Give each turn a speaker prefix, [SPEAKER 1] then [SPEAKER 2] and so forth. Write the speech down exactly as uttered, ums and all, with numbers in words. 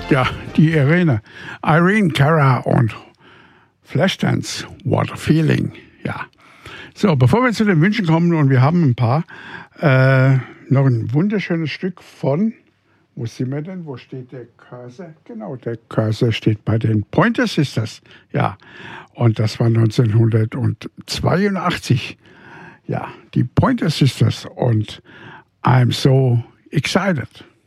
[SPEAKER 1] Ja, die Irene. Irene Cara und Flashdance, What a Feeling. Ja. So, bevor wir zu den Wünschen kommen, und wir haben ein paar, äh, noch ein wunderschönes Stück von, wo sind wir denn? Wo steht der Cursor? Genau, der Cursor steht bei den Pointer Sisters. Ja, und das war neunzehnhundertzweiundachtzig. Ja, die Pointer Sisters und I'm so excited.